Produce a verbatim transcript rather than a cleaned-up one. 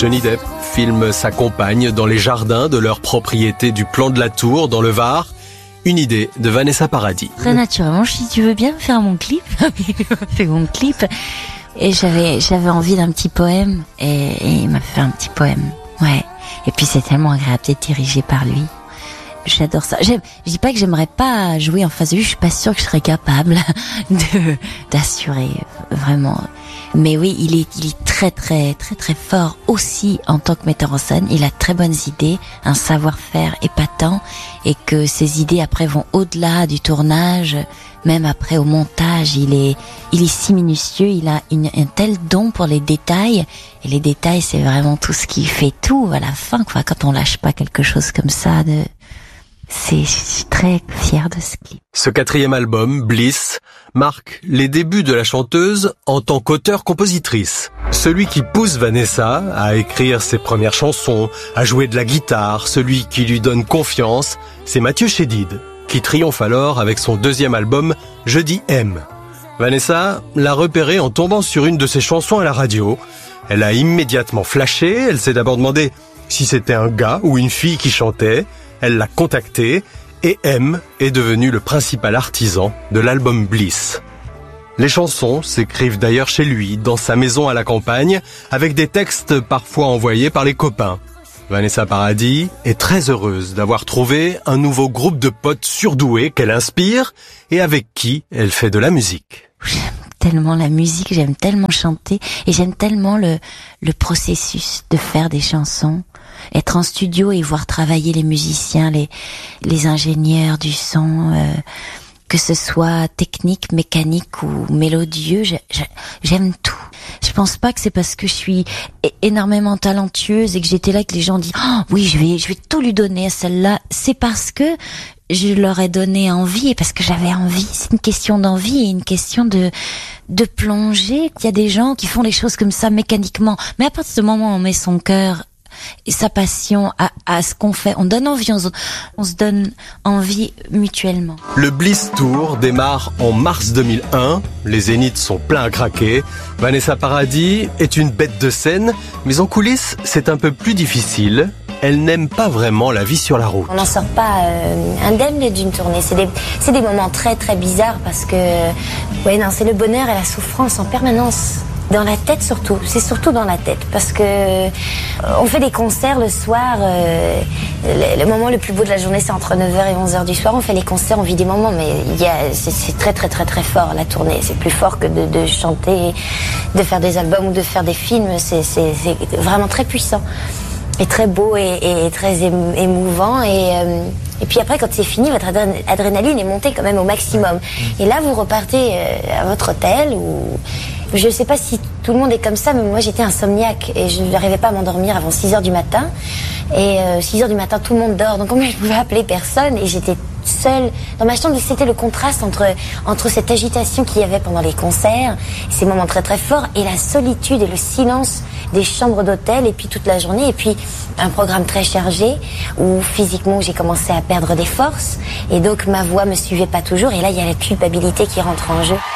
Johnny Depp filme sa compagne dans les jardins de leur propriété du Plan de la Tour, dans le Var. Une idée de Vanessa Paradis. Très naturellement, je dis, tu veux bien faire mon clip? Fais mon clip. Et j'avais, j'avais envie d'un petit poème. Et, et il m'a fait un petit poème. Ouais. Et puis c'est tellement agréable d'être dirigé par lui. J'adore ça. J'aime, je dis pas que j'aimerais pas jouer en face de lui, je suis pas sûre que je serais capable de, d'assurer, vraiment. Mais oui, il est, il est très, très, très, très fort aussi en tant que metteur en scène. Il a très bonnes idées, un savoir-faire épatant, et que ses idées après vont au-delà du tournage, même après au montage. Il est, il est si minutieux, il a une, un tel don pour les détails. Et les détails, c'est vraiment tout ce qui fait tout à la fin, quoi. Quand on lâche pas quelque chose comme ça, de, c'est, je suis très fière de ce clip. Ce quatrième album, Bliss, marque les débuts de la chanteuse en tant qu'auteure-compositrice. Celui qui pousse Vanessa à écrire ses premières chansons, à jouer de la guitare, celui qui lui donne confiance, c'est Mathieu Chédid, qui triomphe alors avec son deuxième album, Je dis M. Vanessa l'a repéré en tombant sur une de ses chansons à la radio. Elle a immédiatement flashé, elle s'est d'abord demandé si c'était un gars ou une fille qui chantait. Elle l'a contacté et M est devenu le principal artisan de l'album Bliss. Les chansons s'écrivent d'ailleurs chez lui, dans sa maison à la campagne, avec des textes parfois envoyés par les copains. Vanessa Paradis est très heureuse d'avoir trouvé un nouveau groupe de potes surdoués qu'elle inspire et avec qui elle fait de la musique. J'aime tellement la musique, j'aime tellement chanter et j'aime tellement le, le processus de faire des chansons. Être en studio et voir travailler les musiciens, les, les ingénieurs du son, euh, que ce soit technique, mécanique ou mélodieux, je, je, j'aime tout. Je pense pas que c'est parce que je suis énormément talentueuse et que j'étais là que les gens disent oh, oui, je vais, je vais tout lui donner à celle-là. C'est parce que je leur ai donné envie et parce que j'avais envie. C'est une question d'envie et une question de de plonger. Il y a des gens qui font les choses comme ça mécaniquement, mais à partir du moment où on met son cœur et sa passion à, à ce qu'on fait, on donne envie, on se, on se donne envie mutuellement. Le Bliss Tour démarre en mars deux mille un, les zéniths sont pleins à craquer. Vanessa Paradis est une bête de scène, mais en coulisses c'est un peu plus difficile. Elle n'aime pas vraiment la vie sur la route. On n'en sort pas euh, indemne d'une tournée. C'est des, c'est des moments très très bizarres parce que ouais, non, c'est le bonheur et la souffrance en permanence. Dans la tête surtout, c'est surtout dans la tête parce que euh, on fait des concerts le soir, euh, le, le moment le plus beau de la journée c'est entre neuf heures et onze heures du soir, on fait les concerts, on vit des moments mais il y a, c'est, c'est très très très très fort la tournée, c'est plus fort que de, de chanter, de faire des albums ou de faire des films, c'est, c'est, c'est vraiment très puissant et très beau et, et très émouvant et... Euh, Et puis après, quand c'est fini, votre adrénaline est montée quand même au maximum. Et là, vous repartez à votre hôtel ou... Je ne sais pas si tout le monde est comme ça, mais moi j'étais insomniaque et je n'arrivais pas à m'endormir avant six heures du matin. Et euh, six heures du matin, tout le monde dort, donc je ne pouvais appeler personne et j'étais seule dans ma chambre. C'était le contraste entre, entre cette agitation qu'il y avait pendant les concerts, ces moments très très forts, et la solitude et le silence des chambres d'hôtel, et puis toute la journée, et puis un programme très chargé où physiquement j'ai commencé à perdre des forces et donc ma voix me suivait pas toujours, et là il y a la culpabilité qui rentre en jeu.